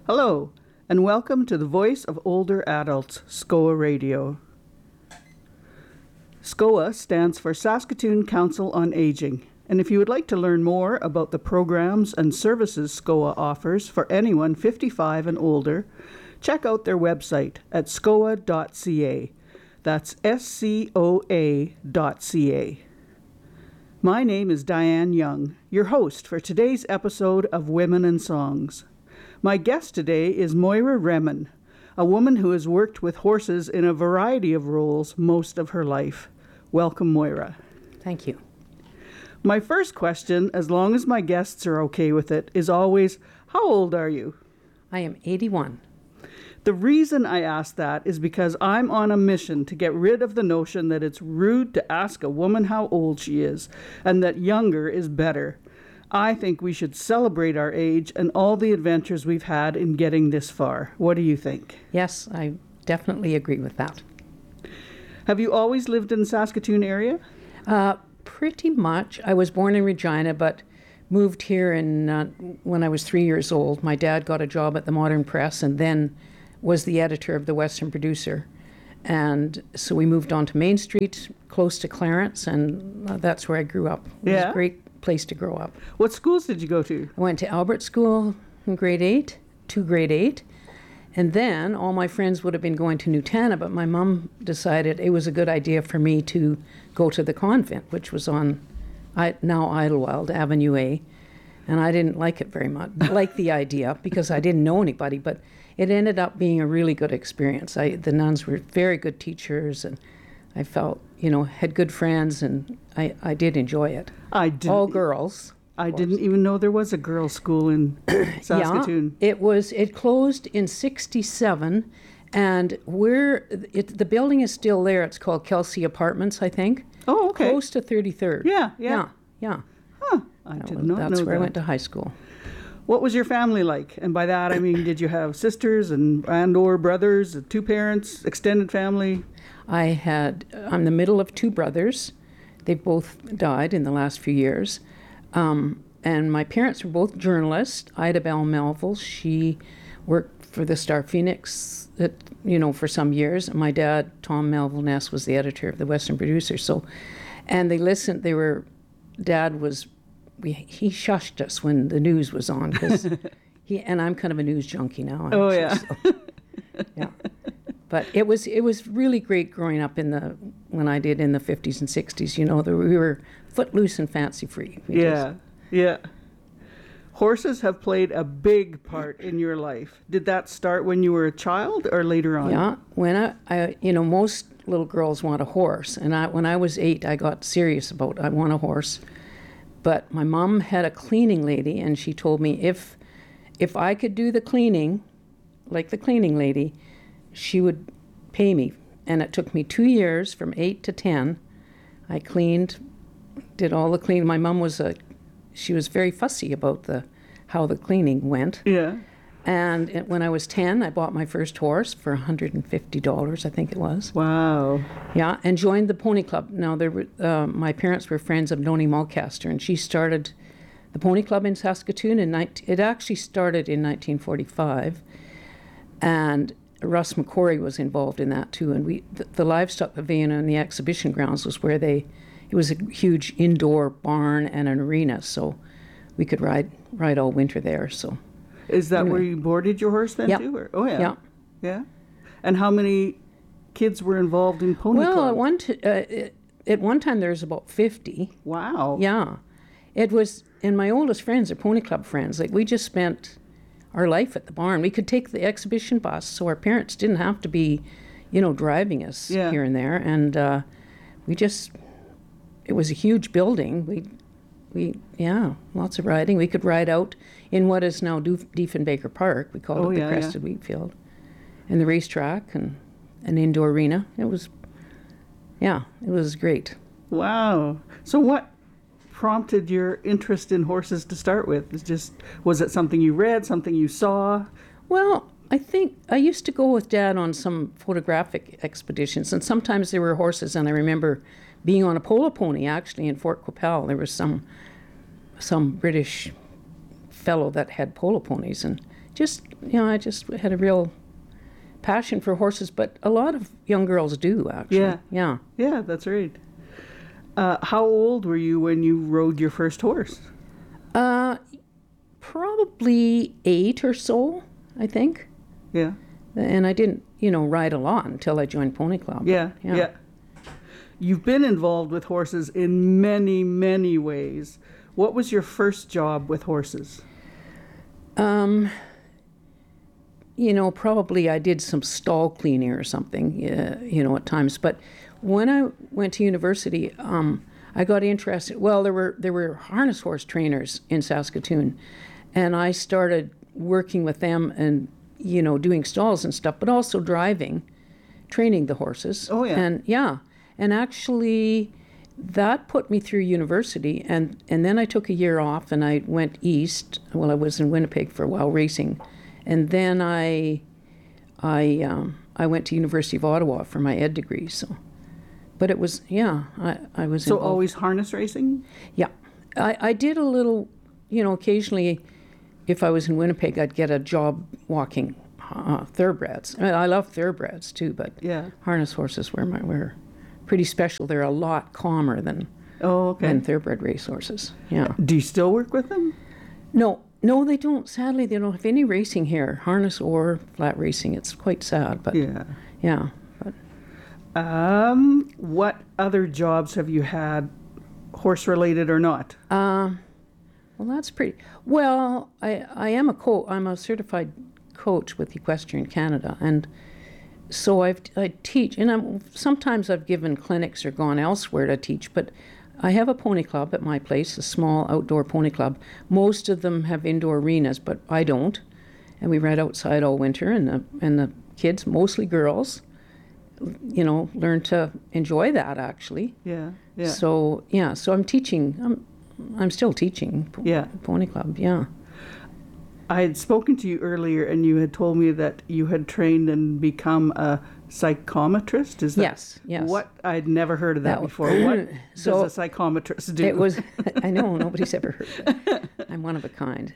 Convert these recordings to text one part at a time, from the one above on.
Hello, and welcome to the Voice of Older Adults, SCOA Radio. SCOA stands for Saskatoon Council on Aging, and if you would like to learn more about the programs and services SCOA offers for anyone 55 and older, check out their website at scoa.ca. That's SCOA.ca. My name is Diane Young, your host for today's episode of Women and Songs. My guest today is Moira Remen, a woman who has worked with horses in a variety of roles most of her life. Welcome, Moira. Thank you. My first question, as long as my guests are okay with it, is always, how old are you? I am 81. The reason I ask that is because I'm on a mission to get rid of the notion that it's rude to ask a woman how old she is and that younger is better. I think we should celebrate our age and all the adventures we've had in getting this far. What do you think? Yes, I definitely agree with that. Have you always lived in the Saskatoon area? Pretty much. I was born in Regina, but moved here when I was 3 years old. My dad got a job at the Modern Press and then was the editor of the Western Producer. And so we moved on to Main Street, close to Clarence, and that's where I grew up. It was a great place to grow up. What schools did you go to? I went to Albert School in grade 8, to grade 8. And then all my friends would have been going to Newtana, but my mom decided it was a good idea for me to go to the convent, which was on now Idlewild, Avenue A. And I didn't like it very much, like the idea, because I didn't know anybody, but it ended up being a really good experience. The nuns were very good teachers, and I felt, had good friends, and I did enjoy it. All girls. I didn't even know there was a girls' school in Saskatoon. Yeah, it closed in 1967, and the building is still there. It's called Kelsey Apartments, I think. Oh, okay. Close to 33rd. Yeah. Huh. I did not know that. That's where I went to high school. What was your family like? And by that, I mean, did you have sisters and or brothers, two parents, extended family? I'm the middle of two brothers. They've both died in the last few years. And my parents were both journalists. Ida Bell Melville, she worked for the Star Phoenix, for some years. And my dad, Tom Melville Ness, was the editor of the Western Producer. So, and they listened. He shushed us when the news was on because and I'm kind of a news junkie now. Oh yeah. So, yeah. But it was really great growing up when I did in the 50s and 60s. We were footloose and fancy free. Yeah. Horses have played a big part in your life. Did that start when you were a child or later on? Yeah, when I most little girls want a horse, and when I was 8, I got serious about I want a horse. But my mom had a cleaning lady, and she told me if I could do the cleaning, like the cleaning lady, she would pay me. And it took me 2 years, from 8 to 10. I cleaned, did all the cleaning. My mom she was very fussy about how the cleaning went. Yeah. And when I was 10, I bought my first horse for $150, I think it was. Wow. Yeah, and joined the Pony Club. Now, my parents were friends of Noni Mulcaster, and she started the Pony Club in Saskatoon. It actually started in 1945, and Russ McCory was involved in that too. And the livestock pavilion and the exhibition grounds was where it was a huge indoor barn and an arena, so we could ride all winter there. So. Is that where you boarded your horse then too? Or? Oh yeah. Yeah. And how many kids were involved in Pony Club? Well, at one time there was about 50. Wow. Yeah. It was, and my oldest friends are Pony Club friends. Like, we just spent our life at the barn. We could take the exhibition bus, so our parents didn't have to be, driving us here and there. And it was a huge building. Lots of riding. We could ride out in what is now Diefenbaker Park. We called it the Crested Wheat Field. And the racetrack and an indoor arena. It was great. Wow. So what prompted your interest in horses to start with? Was it something you read, something you saw? Well, I think I used to go with Dad on some photographic expeditions, and sometimes there were horses, and I remember being on a polo pony, actually, in Fort Qu'Appelle. There was some British fellow that had polo ponies, and just, I just had a real passion for horses, but a lot of young girls do, actually. Yeah. Yeah, that's right. How old were you when you rode your first horse? Probably 8 or so, I think. Yeah. And I didn't, ride a lot until I joined Pony Club. Yeah. You've been involved with horses in many, many ways. What was your first job with horses? Probably I did some stall cleaning or something, at times. But when I went to university, I got interested. Well, there were harness horse trainers in Saskatoon, and I started working with them and, doing stalls and stuff, but also training the horses. Oh, yeah. And actually that put me through university, and then I took a year off and I went east. Well, I was in Winnipeg for a while racing, and then I went to University of Ottawa for my ed degree. So, but it was I was so involved. Always harness racing. Yeah, I did a little, occasionally. If I was in Winnipeg, I'd get a job walking thoroughbreds. I love thoroughbreds too, but harness horses were pretty special. They're a lot calmer than thoroughbred racehorses. Yeah. Do you still work with them? No, they don't. Sadly, they don't have any racing here, harness or flat racing. It's quite sad, but yeah. But what other jobs have you had, horse related or not? Well, that's pretty. Well, I am I'm a certified coach with Equestrian Canada, and so I teach, and sometimes I've given clinics or gone elsewhere to teach, but I have a pony club at my place, a small outdoor pony club. Most of them have indoor arenas, but I don't, and we ride outside all winter, and the kids, mostly girls, learn to enjoy that, actually. Yeah. So I'm teaching. I'm still teaching Pony Club, I had spoken to you earlier, and you had told me that you had trained and become a psychometrist. Is that yes? What? I'd never heard of that before. What does a psychometrist do? It was. I know nobody's ever heard of that. I'm one of a kind.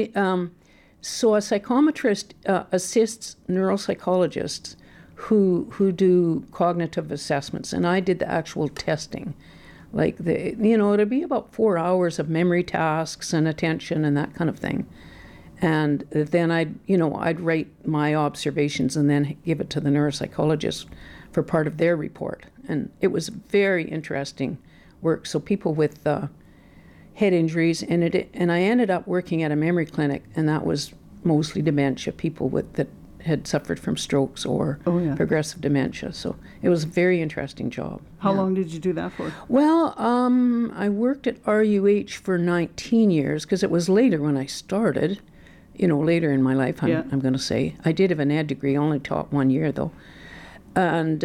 So a psychometrist assists neuropsychologists who do cognitive assessments, and I did the actual testing. Like it'd be about 4 hours of memory tasks and attention and that kind of thing. And then I'd write my observations and then give it to the neuropsychologist for part of their report. And it was very interesting work. So people with head injuries, and I ended up working at a memory clinic, and that was mostly dementia, people that had suffered from strokes or progressive dementia. So it was a very interesting job. How long did you do that for? Well, I worked at RUH for 19 years because it was later when I started, later in my life, I'm going to say. I did have an ed degree, only taught 1 year though. And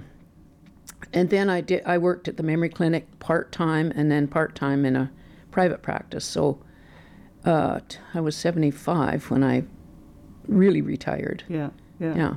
then I worked at the memory clinic part-time and then part-time in a private practice. So I was 75 when I really retired. Yeah.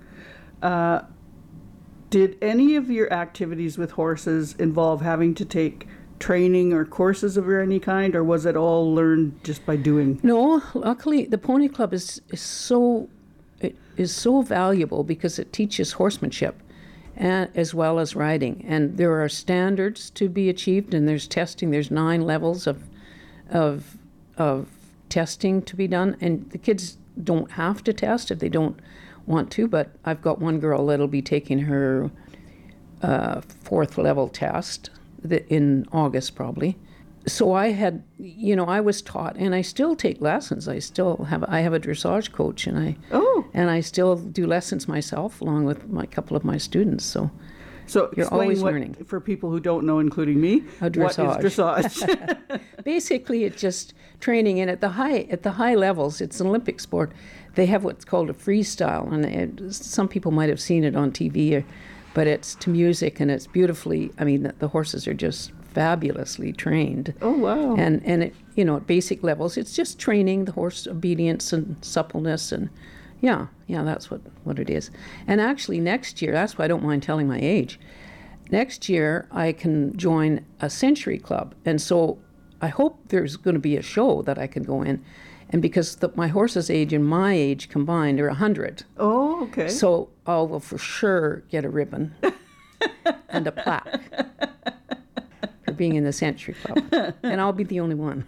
Did any of your activities with horses involve having to take training or courses of any kind, or was it all learned just by doing? No, luckily the Pony Club is so valuable because it teaches horsemanship as well as riding, and there are standards to be achieved, and there's testing. There's 9 levels of testing to be done, and the kids don't have to test if they don't want to, but I've got one girl that'll be taking her 4th level test in August probably. So I had, I was taught, and I still take lessons. I have a dressage coach, and I still do lessons myself along with a couple of my students. So you're always learning. For people who don't know, including me, what is dressage? Basically, it's just training, and at the high levels, it's an Olympic sport. They have what's called a freestyle, and some people might have seen it on TV, but it's to music, and it's beautifully. I mean, the horses are just fabulously trained. Oh wow! And it, at basic levels, it's just training the horse obedience and suppleness, and that's what it is. And actually, next year, that's why I don't mind telling my age. Next year, I can join a Century Club, and so I hope there's going to be a show that I can go in. And because my horse's age and my age combined are 100. Oh, okay. So I will for sure get a ribbon and a plaque for being in the Century Club. And I'll be the only one.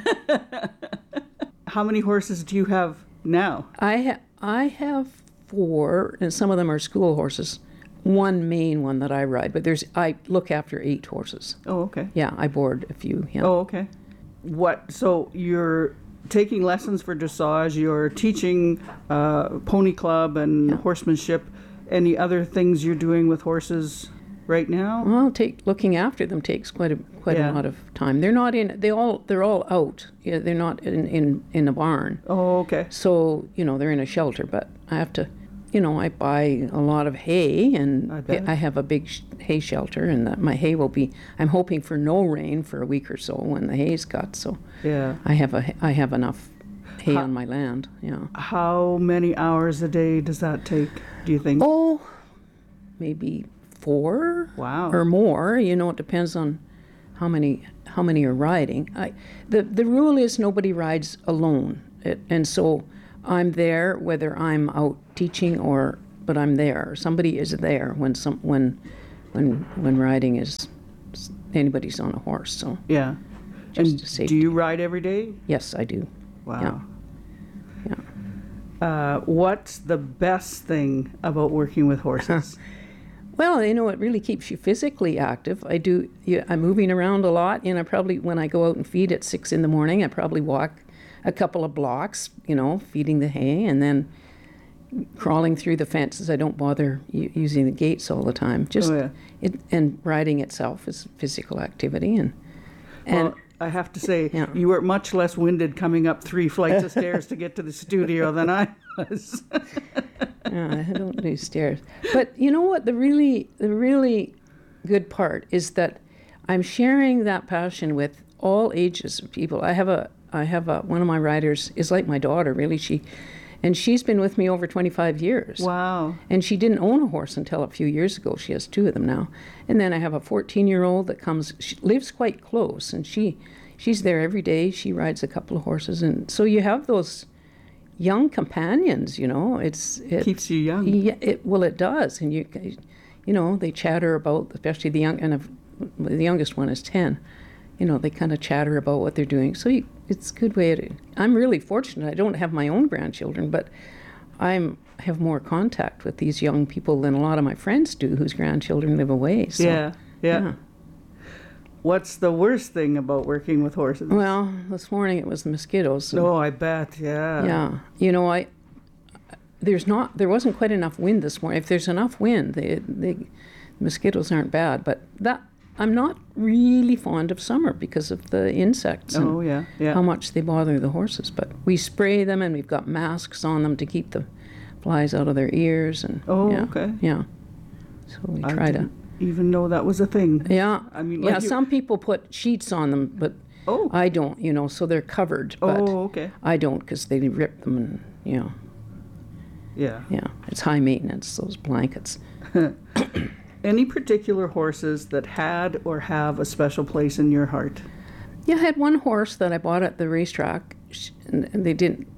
How many horses do you have now? I have 4, and some of them are school horses. One main one that I ride, but I look after 8 horses. Oh, okay. Yeah, I board a few. Yeah. Oh, okay. So you're taking lessons for dressage, you're teaching pony club and horsemanship. Any other things you're doing with horses right now? Well, looking after them takes quite a lot of time. They're not in. They're all out. Yeah, they're not in a barn. Oh, okay. So they're in a shelter, but I have to. I buy a lot of hay, and I have a big hay shelter, and my hay will be. I'm hoping for no rain for a week or so when the hay's cut. So yeah, I have enough hay on my land. Yeah. How many hours a day does that take? Do you think? Oh, maybe 4. Wow. Or more. It depends on how many are riding. The rule is nobody rides alone, and so I'm there whether I'm out teaching but I'm there. Somebody is there when riding is anybody's on a horse. So yeah. And safety. Do you ride every day? Yes, I do. Wow. Yeah. What's the best thing about working with horses? Well, it really keeps you physically active. I'm moving around a lot. Probably when I go out and feed at 6 in the morning, I probably walk a couple of blocks, feeding the hay, and then crawling through the fences. I don't bother using the gates all the time. And riding itself is physical activity. And well, I have to say, yeah. You were much less winded coming up 3 flights of stairs to get to the studio than I was. I don't do stairs. But you know what? The really good part is that I'm sharing that passion with all ages of people. I have one of my riders is like my daughter, really. She's been with me over 25 years. Wow. And she didn't own a horse until a few years ago. She has 2 of them now. And then I have a 14-year-old that she lives quite close, and she's there every day. She rides a couple of horses, and so you have those young companions. It keeps you young. Yeah, it does, and they chatter about, especially the youngest one is 10. They kind of chatter about what they're doing. So it's a good way I'm really fortunate. I don't have my own grandchildren, but I have more contact with these young people than a lot of my friends do whose grandchildren live away. So, yeah. What's the worst thing about working with horses? Well, this morning it was the mosquitoes. Oh, I bet, yeah. Yeah. There wasn't quite enough wind this morning. If there's enough wind, the mosquitoes aren't bad, but I'm not really fond of summer because of the insects and how much they bother the horses. But we spray them, and we've got masks on them to keep the flies out of their ears. And okay. Yeah. So we try to even know that was a thing. Yeah. I mean, some people put sheets on them, but I don't. So they're covered. But okay. I don't, because they rip them, and Yeah. Yeah. It's high maintenance, those blankets. Any particular horses that had or have a special place in your heart? Yeah, I had one horse that I bought at the racetrack, and they didn't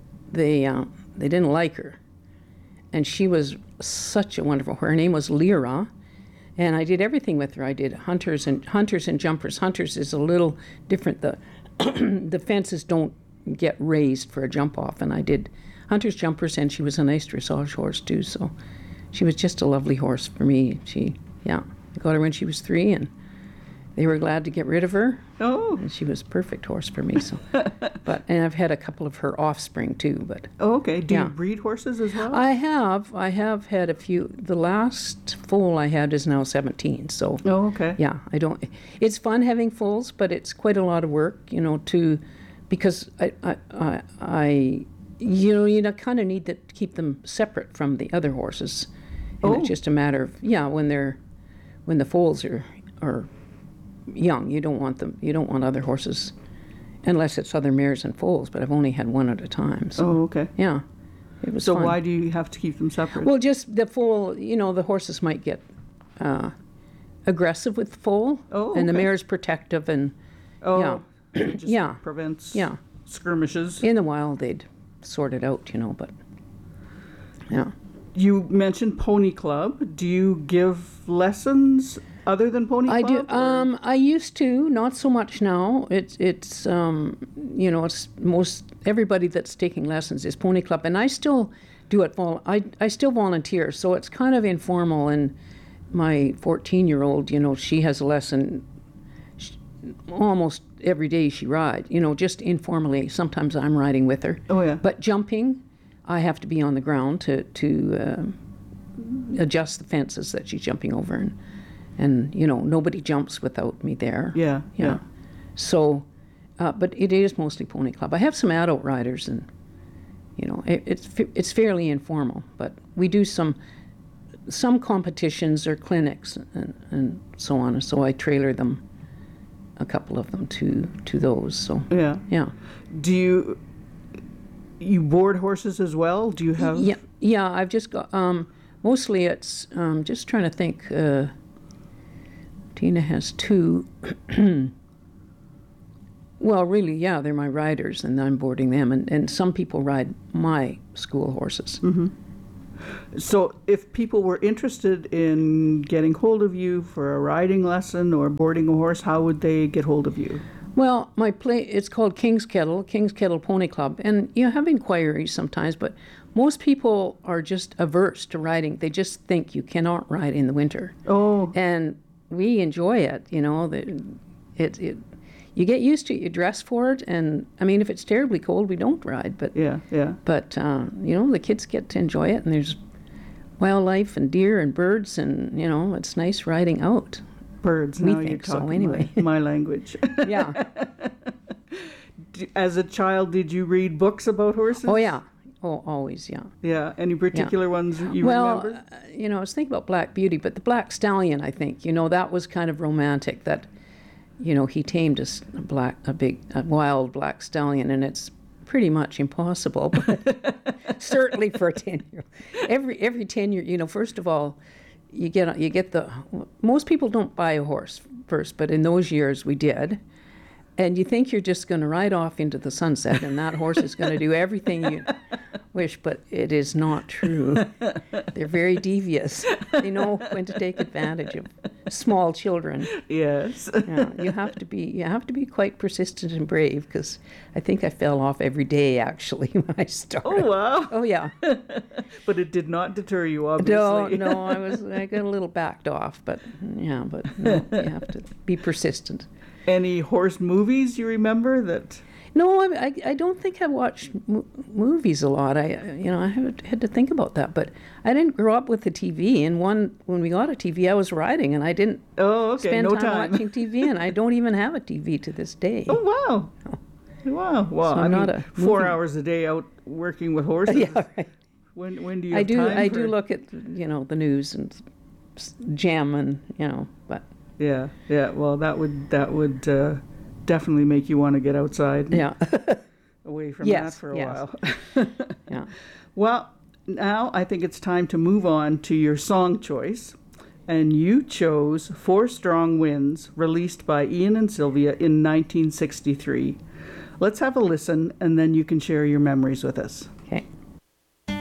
like her, and she was such a wonderful. Her name was Lyra, and I did everything with her. I did hunters and jumpers. Hunters is a little different. The fences don't get raised for a jump off, and I did hunters, jumpers, and she was a nice dressage horse too. So she was just a lovely horse for me. I got her when she was 3, and they were glad to get rid of her. Oh. And she was a perfect horse for me. So, and I've had a couple of her offspring too. But okay. Do you breed horses as well? I have had a few. The last foal I had is now 17. So. Oh, okay. Yeah, I don't. It's fun having foals, but it's quite a lot of work, because I kind of need to keep them separate from the other horses. And it's just a matter of when the foals are young, you don't want other horses, unless it's other mares and foals. But I've only had one at a time. So, oh, okay. Yeah, it was. So fun. Why do you have to keep them separate? Well, just the foal. The horses might get aggressive with the foal, oh, and the okay. mare's protective, and it just prevents. Yeah. skirmishes. In the wild, they'd sort it out, but yeah. You mentioned Pony Club. Do you give lessons other than Pony Club? I do. or- I used to, not so much now. It's it's most everybody that's taking lessons is Pony Club, and I still do it. I still volunteer, so it's kind of informal. And my 14-year-old, she has a lesson almost every day she rides. Just informally. Sometimes I'm riding with her. Oh, yeah. But jumping, I have to be on the ground to adjust the fences that she's jumping over, and nobody jumps without me there. Yeah, yeah. So, but it is mostly Pony Club. I have some adult riders, and it's fairly informal. But we do some competitions or clinics and so on. And so I trailer them, a couple of them to those. So Yeah. yeah. Do you board horses as well? Do you have? Yeah. I've just got mostly it's just trying to think. Tina has 2. Well, really, yeah, they're my riders, and I'm boarding them, and some people ride my school horses. Mm-hmm. So if people were interested in getting hold of you for a riding lesson or boarding a horse, how would they get hold of you? Well, it's called King's Kettle Pony Club, and you have inquiries sometimes, but most people are just averse to riding. They just think you cannot ride in the winter. Oh, And we enjoy it, you get used to it, you dress for it, and I mean, if it's terribly cold, we don't ride, but yeah. But the kids get to enjoy it, and there's wildlife and deer and birds, and it's nice riding out. Birds. We Now think you're so, talking anyway. my language. Yeah. As a child, did you read books about horses? Oh yeah. Oh, always, yeah. Yeah. Any particular ones you remember? I was thinking about Black Beauty, but the Black Stallion, I think, that was kind of romantic. That, he tamed a wild black stallion, and it's pretty much impossible, but certainly for a 10-year-old. Every 10-year, first of all, you get most people don't buy a horse first, but in those years we did. And you think you're just going to ride off into the sunset, and that horse is going to do everything you wish, but it is not true. They're very devious. They know when to take advantage of small children. Yes. Yeah, you have to be quite persistent and brave, because I think I fell off every day actually when I started. Oh, wow. Oh yeah. But it did not deter you, obviously. No, I got a little backed off, but no, you have to be persistent. Any horse movies you remember that? No, I don't think I watched movies a lot. I had to think about that, but I didn't grow up with the TV. And when we got a TV, I was riding, and I didn't spend time watching TV, and I don't even have a TV to this day. Oh, wow. Wow. Well, So I I'm mean, not a 4 movie- house a day out working with horses. Yeah, right. When do you I have do. time I for- do look at the news and gem, and but Yeah. Well, that would definitely make you want to get outside. yeah, Away from Yes, that for a yes. while. yeah. Well, now I think it's time to move on to your song choice. And you chose 4 Strong Winds, released by Ian and Sylvia in 1963. Let's have a listen, and then you can share your memories with us.